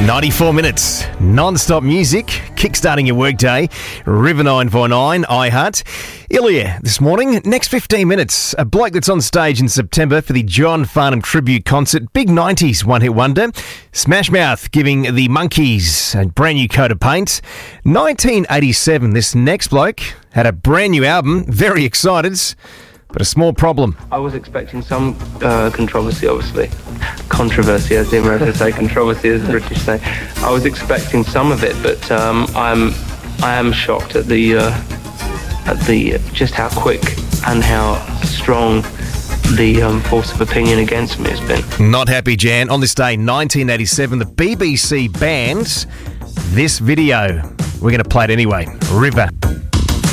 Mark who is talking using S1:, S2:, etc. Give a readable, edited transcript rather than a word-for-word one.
S1: 94 minutes, non-stop music, kickstarting your workday. River 949, iHeart. Ilya this morning, next 15 minutes, a bloke that's on stage in September for the John Farnham Tribute Concert. Big 90s one-hit wonder. Smash Mouth giving the Monkees a brand new coat of paint. 1987, this next bloke had a brand new album. Very excited, but a small problem.
S2: I was expecting some controversy, obviously. Controversy, as the Americans say, controversy, as the British say. I was expecting some of it, but I am shocked at the just how quick and how strong the force of opinion against me has been.
S1: Not happy, Jan. On this day, 1987, the BBC banned this video. We're going to play it anyway. River.